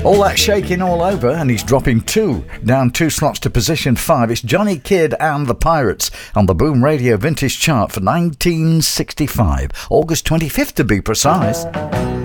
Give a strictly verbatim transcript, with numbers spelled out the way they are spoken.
All that shaking all over, and he's dropping two, down two slots to position five. It's Johnny Kidd and the Pirates on the Boom Radio Vintage Chart for nineteen sixty-five, August twenty-fifth to be precise.